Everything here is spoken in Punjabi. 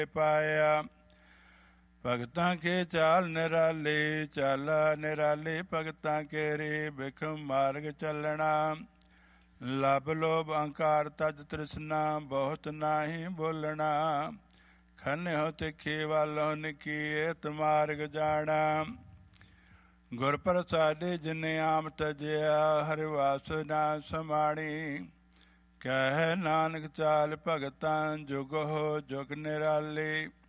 ਪਾਇਆ। ਭਗਤਾਂ ਕੇ ਚਾਲ ਨਿਰਾਲੀ, ਚਾਲਾ ਨਿਰਾਲੀ ਭਗਤਾਂ ਕੇਰੀ। ਬਿਖਮ ਮਾਰਗ ਚੱਲਣਾ, ਲਭ ਲੋਭ ਅਹੰਕਾਰ ਤਜ ਤ੍ਰਿਸ਼ਨਾ। ਬਹੁਤ ਨਾਹੀ ਬੋਲਣਾ, ਖੰਨਿਓ ਤਿੱਖੀ ਵਾਲੋ ਨਿਕੀਏਤ ਮਾਰਗ ਜਾਣਾ। ਗੁਰ ਪ੍ਰਸਾਦਿ ਜਿਨੇ ਆਮ ਤਜਿਆ, ਹਰਿ ਵਾਸ ਨਾ ਸਮਾਣੀ। ਕਹਿ ਨਾਨਕ ਚਾਲ ਭਗਤਾਂ, ਜੁਗ ਹੋ ਜੁਗ ਨਿਰਾਲੀ।